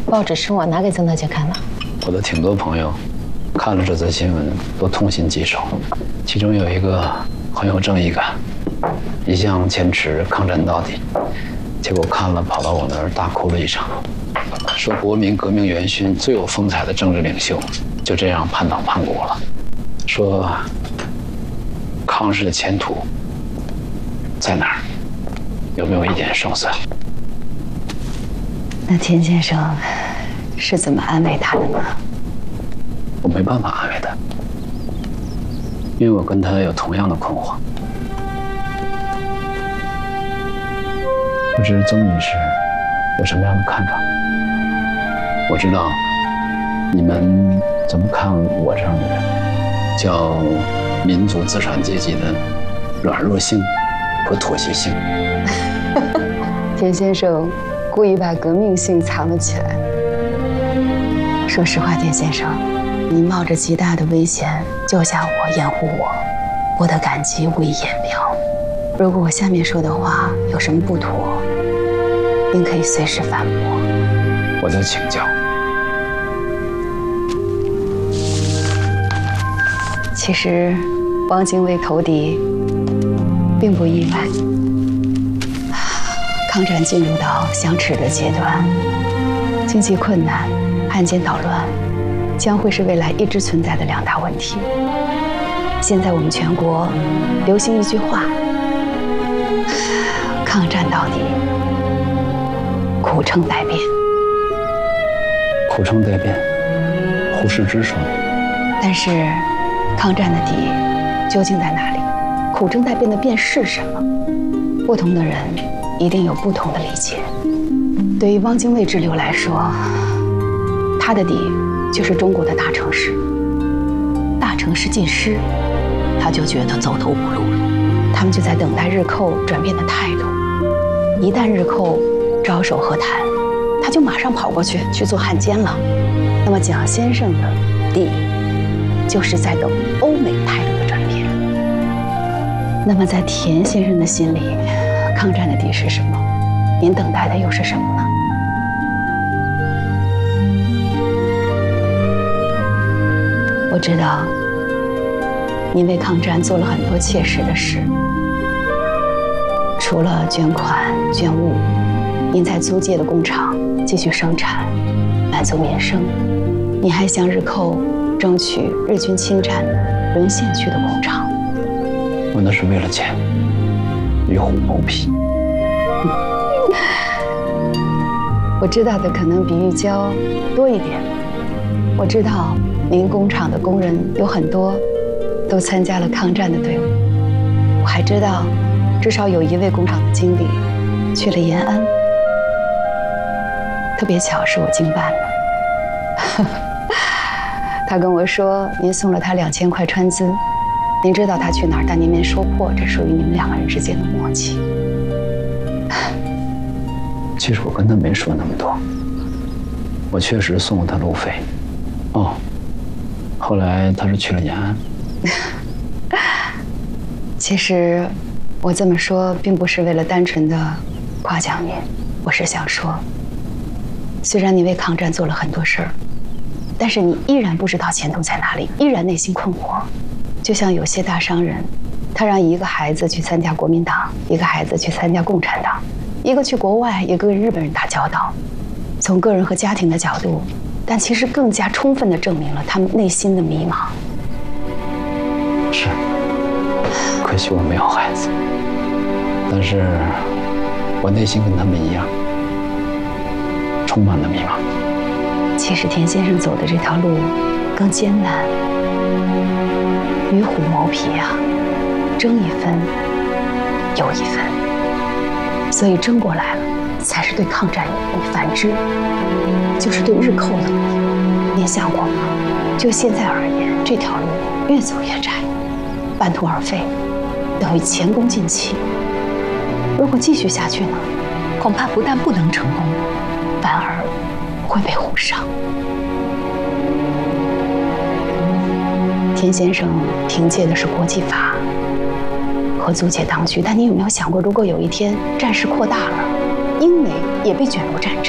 报纸是我拿给曾大姐看的。 我的挺多朋友看了这则新闻都痛心疾首，其中有一个很有正义感，一向坚持抗战到底，结果看了跑到我那儿大哭了一场，说国民革命元勋最有风采的政治领袖就这样叛党叛国了，说抗日的前途在哪儿？有没有一点胜算？ 那田先生是怎么安慰他的呢？ 我没办法安慰他，因为我跟他有同样的困惑。不知曾女士有什么样的看法？我知道你们怎么看我这样的人，叫民族资产阶级的软弱性和妥协性。 田先生故意把革命性藏了起来。说实话，田先生，你冒着极大的危险救下我、掩护我，我的感激无以言表。如果我下面说的话有什么不妥，您可以随时反驳。 我在请教。 其实，汪精卫投敌并不意外。抗战进入到相持的阶段，经济困难、汉奸捣乱，将会是未来一直存在的两大问题。现在我们全国流行一句话：抗战到底，苦撑待变。 苦撑待变，胡适之说。 但是，抗战的底究竟在哪里？苦撑待变的变是什么？不同的人一定有不同的理解。对于汪精卫之流来说，他的底就是中国的大城市。大城市尽失，他就觉得走投无路了。他们就在等待日寇转变的态度。一旦日寇招手和谈，他就马上跑过去做汉奸了。那么蒋先生的底就是在等欧美态度的转变。那么在田先生的心里，抗战的底是什么？您等待的又是什么呢？我知道，您为抗战做了很多切实的事，除了捐款捐物，您在租界的工厂继续生产，满足民生。您还向日寇争取日军侵占的沦陷区的工厂。 我那是为了钱，与虎谋皮。 我知道的可能比玉娇多一点。我知道您工厂的工人有很多都参加了抗战的队伍。我还知道，至少有一位工厂的经理去了延安。特别巧，是我经办的。他跟我说，您送了他2000块川资。您知道他去哪儿，但您没说破，这属于你们两个人之间的默契。 其实我跟他没说那么多，我确实送了他路费。哦，后来他是去了延安。 其实我这么说，并不是为了单纯的夸奖您，我是想说，虽然你为抗战做了很多事儿，但是你依然不知道前途在哪里，依然内心困惑。就像有些大商人，他让一个孩子去参加国民党，一个孩子去参加共产党，一个去国外，一个跟日本人打交道。从个人和家庭的角度，但其实更加充分地证明了他们内心的迷茫。 是，可惜我没有孩子，但是我内心跟他们一样，充满了迷茫。 其实田先生走的这条路更艰难。与虎谋皮啊，争一分有一分，所以争过来了，才是对抗战有利；反之，就是对日寇有利。您想过吗？就现在而言，这条路越走越窄，半途而废，等于前功尽弃。如果继续下去呢，恐怕不但不能成功，反而会被虎伤。田先生凭借的是国际法和租界当局，但你有没有想过，如果有一天战事扩大了，英美也被卷入战争？